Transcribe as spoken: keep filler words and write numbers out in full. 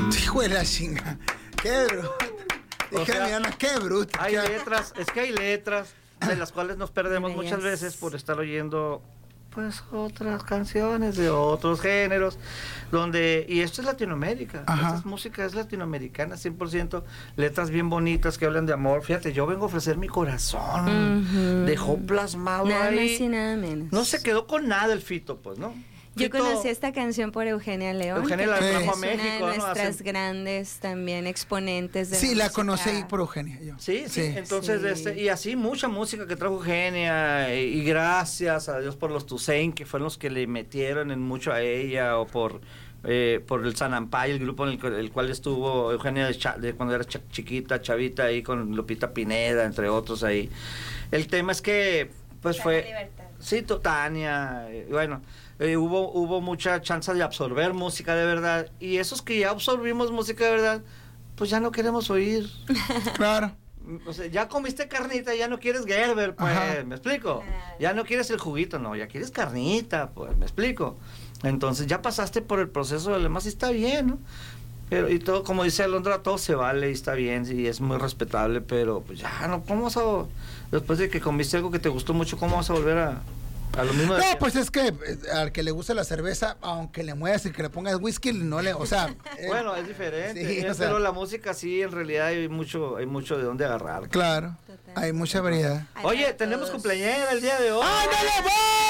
Hijo de la chinga. Qué bruto. O Dije, sea, mi Ana, qué bruto. Hay Qué- letras, es que hay letras de las cuales nos perdemos Bellas. muchas veces por estar oyendo pues otras canciones de otros géneros, donde, y esto es Latinoamérica, Ajá. esta es música es latinoamericana, cien por ciento, letras bien bonitas que hablan de amor. Fíjate, yo vengo a ofrecer mi corazón, Ujú. dejó plasmado Nada ahí. más y nada menos. No se quedó con nada el Fito, pues, ¿no? Yo Fito- conocí esta canción por Eugenia León. Eugenia que la trajo es a una México, de ¿no? nuestras Hace- grandes también exponentes de Sí, la música. conocí por Eugenia. Yo. Sí, sí, entonces, Sí. este, y así mucha música que trajo Eugenia, y, y gracias a Dios por los Toussaint, que fueron los que le metieron en mucho a ella, o por eh, por el Sanampay, el grupo en el, cu- el cual estuvo Eugenia de, cha- de cuando era cha- chiquita, chavita, ahí con Lupita Pineda, entre otros ahí. El tema es que, pues fue... Sí, to- Tania, eh, bueno, eh, hubo, hubo mucha chance de absorber música de verdad, y esos que ya absorbimos música de verdad, pues ya no queremos oír. Claro. O sea, ya comiste carnita, ya no quieres Gerber, pues, Ajá. ¿me explico? Claro. Ya no quieres el juguito, no, ya quieres carnita, pues, ¿me explico? Entonces ya pasaste por el proceso de lo demás y está bien, ¿no? Pero, y todo, como dice Alondra, todo se vale y está bien, y es muy respetable, pero pues ya, no, ¿cómo vas a, después de que comiste algo que te gustó mucho, cómo vas a volver a, a lo mismo de No, siempre? pues es que eh, al que le gusta la cerveza, aunque le muevas y que le pongas whisky, no le, o sea, eh, Bueno, es diferente, sí, eh, o sea, pero la música sí, en realidad hay mucho, hay mucho de dónde agarrar. claro, Total. hay mucha variedad. Hay Oye, para tenemos todos. cumpleañera el día de hoy. ¡Ándale, voy!